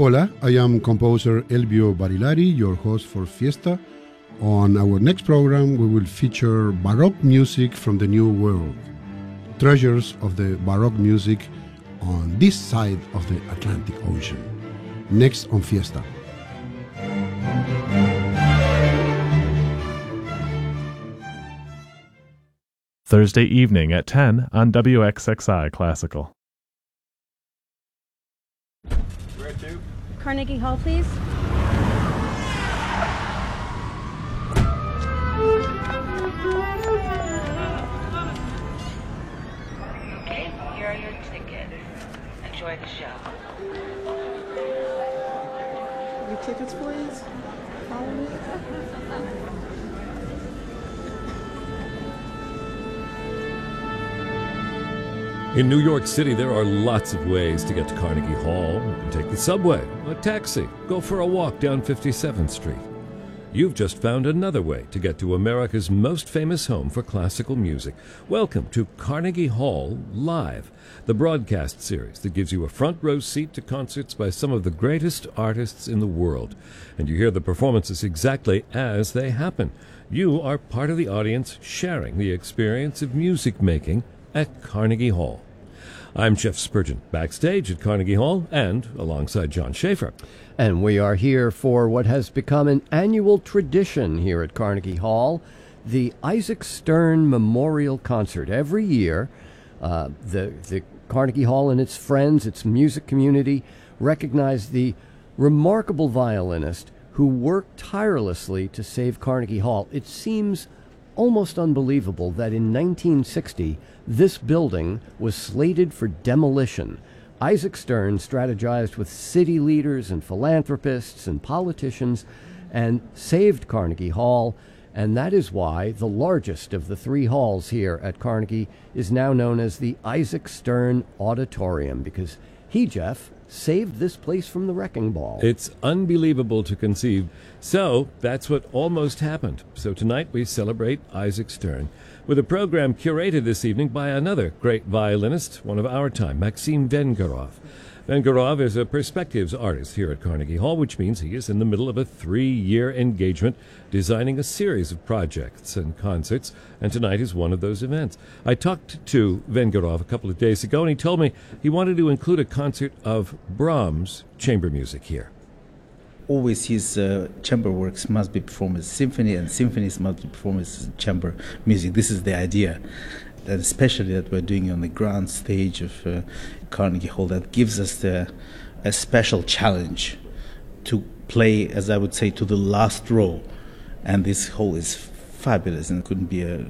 Hola, I am composer Elvio Barilari, your host for Fiesta. On our next program, we will feature Baroque music from the New World, treasures of the Baroque music on this side of the Atlantic Ocean. Next on Fiesta. Thursday evening at 10 on WXXI Classical. Where to? Carnegie Hall, please. Okay, here are your tickets. Enjoy the show. Your tickets, please. Follow me. In New York City, there are lots of ways to get to Carnegie Hall. You can take the subway, a taxi, go for a walk down 57th Street. You've just found another way to get to America's most famous home for classical music. Welcome to Carnegie Hall Live, the broadcast series that gives you a front row seat to concerts by some of the greatest artists in the world. And you hear the performances exactly as they happen. You are part of the audience sharing the experience of music making at Carnegie Hall. I'm Jeff Spurgeon, backstage at Carnegie Hall and alongside John Schaefer. And we are here for what has become an annual tradition here at Carnegie Hall, the Isaac Stern Memorial Concert. Every year, the Carnegie Hall and its friends, its music community, recognize the remarkable violinist who worked tirelessly to save Carnegie Hall. It seems almost unbelievable that in 1960, this building was slated for demolition. Isaac Stern strategized with city leaders and philanthropists and politicians and saved Carnegie Hall, and that is why the largest of the three halls here at Carnegie is now known as the Isaac Stern Auditorium, because he, Jeff, saved this place from the wrecking ball. It's unbelievable to conceive. So that's what almost happened. So tonight we celebrate Isaac Stern with a program curated this evening by another great violinist, one of our time, Maxim Vengerov. Vengerov is a perspectives artist here at Carnegie Hall, which means he is in the middle of a 3-year engagement designing a series of projects and concerts, and tonight is one of those events. I talked to Vengerov a couple of days ago, and he told me he wanted to include a concert of Brahms' chamber music here. Always his chamber works must be performed as symphony, and symphonies must be performed as chamber music. This is the idea, that especially that we're doing on the grand stage of Carnegie Hall, that gives us a special challenge to play, as I would say, to the last row. And this hall is fabulous, and it couldn't be a